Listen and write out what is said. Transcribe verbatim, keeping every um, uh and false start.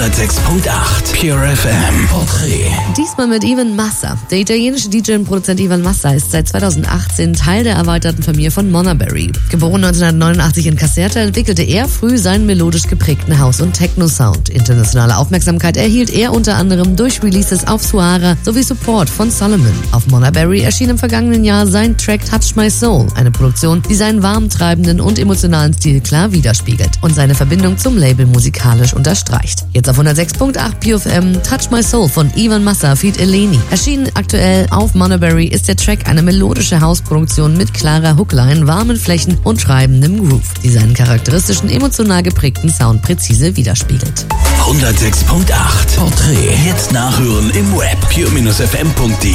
hundertsechs Komma acht Pure F M Porträt. Diesmal mit Ivan Massa. Der italienische D J und Produzent Ivan Massa ist seit zweitausendachtzehn Teil der erweiterten Familie von Monterberry. Geboren neunzehnhundertneunundachtzig in Caserta, entwickelte er früh seinen melodisch geprägten House- und Techno-Sound. Internationale Aufmerksamkeit erhielt er unter anderem durch Releases auf Suara sowie Support von Solomon. Auf Monterberry erschien im vergangenen Jahr sein Track Touch My Soul, eine Produktion, die seinen warm treibenden und emotionalen Stil klar widerspiegelt und seine Verbindung zum Label musikalisch unterstreicht. Jetzt auf hundertsechs Komma acht Pure F M Touch My Soul von Ivan Massa feat. Eleni. Erschienen aktuell auf Monterberry ist der Track eine melodische Hausproduktion mit klarer Hookline, warmen Flächen und treibendem Groove, die seinen charakteristischen, emotional geprägten Sound präzise widerspiegelt. hundertsechs Komma acht Porträt. Jetzt nachhören im Web pure F M punkt de.